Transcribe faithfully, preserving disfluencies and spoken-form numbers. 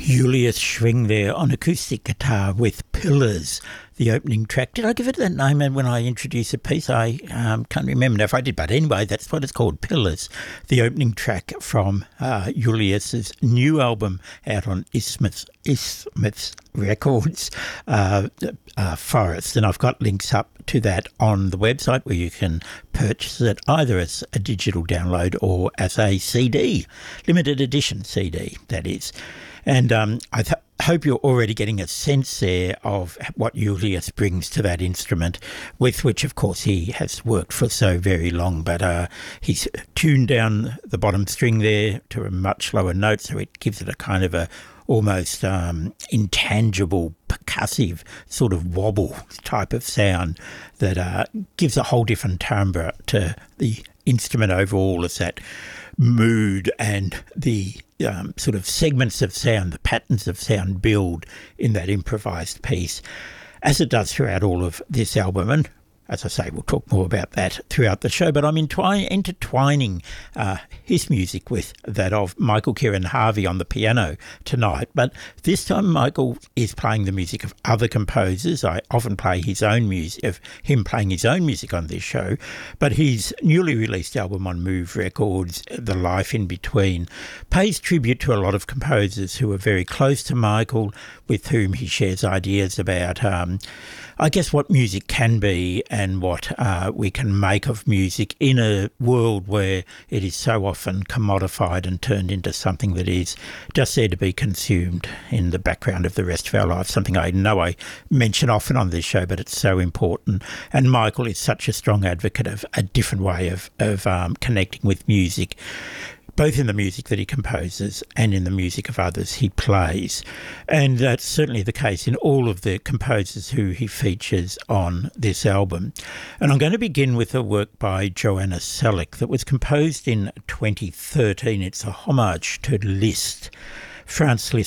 Julius Schwing there on acoustic guitar with Pillars, the opening track. Did I give it that name when I introduced the piece? I um, can't remember if I did, but anyway, that's what it's called, Pillars, the opening track from uh, Julius's new album out on Isthmus, Isthmus Records, uh, uh, Forest. And I've got links up to that on the website where you can purchase it either as a digital download or as a C D, limited edition C D, that is. And um, I th- hope you're already getting a sense there of what Julius brings to that instrument, with which, of course, he has worked for so very long. But uh, he's tuned down the bottom string there to a much lower note, so it gives it a kind of a almost um, intangible, percussive sort of wobble type of sound that uh, gives a whole different timbre to the instrument overall, as that mood and the um, sort of segments of sound, the patterns of sound build in that improvised piece, as it does throughout all of this album. And as I say, we'll talk more about that throughout the show, but I'm entwi- intertwining uh, his music with that of Michael Kieran Harvey on the piano tonight. But this time Michael is playing the music of other composers. I often play his own music, of him playing his own music on this show, but his newly released album on Move Records, The Life in Between, pays tribute to a lot of composers who are very close to Michael, with whom he shares ideas about, um, I guess, what music can be and what uh, we can make of music in a world where it is so often commodified and turned into something that is just there to be consumed in the background of the rest of our life, something I know I mention often on this show, but it's so important. And Michael is such a strong advocate of a different way of, of um, connecting with music, both in the music that he composes and in the music of others he plays. And that's certainly the case in all of the composers who he features on this album. And I'm going to begin with a work by Joanna Selleck that was composed in twenty thirteen. It's a homage to Liszt, Franz Liszt.